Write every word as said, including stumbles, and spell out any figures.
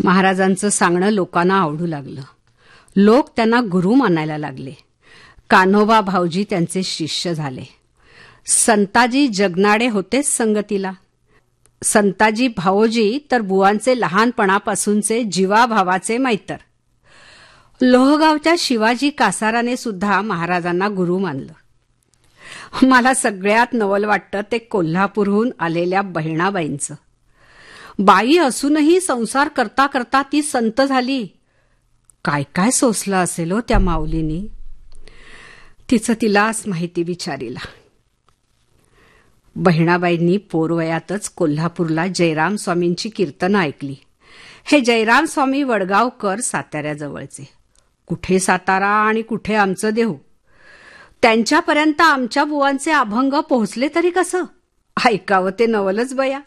महाराजांचं सांगणं लोकांना आवडू लागलं. लोक त्यांना गुरु मानायला लागले. कान्होबा भाऊजी त्यांचे शिष्य झाले. संताजी जगनाडे होतेच संगतीला. संताजी भावोजी तर बुवांचे लहानपणापासूनचे जीवाभावाचे मैतर. लोहगावच्या शिवाजी कासाराने सुद्धा महाराजांना गुरु मानलं. मला सगळ्यात नवल वाटतं ते कोल्हापूरहून आलेल्या बहिणाबाईंचं. बाई असूनही संसार करता करता ती संत झाली. काय काय सोसलं असेल हो त्या माऊलीनी. तिचं तिलाच माहिती बिचारीला. बहिणाबाईंनी पोरवयातच कोल्हापूरला जयराम स्वामींची कीर्तनं ऐकली. हे जयराम स्वामी वडगावकर साताऱ्याजवळचे. कुठे सातारा आणि कुठे आमचं देहू. त्यांच्यापर्यंत आमच्या बुवांचे अभंग पोहोचले तरी कसं. ऐकावं ते नवलच बया.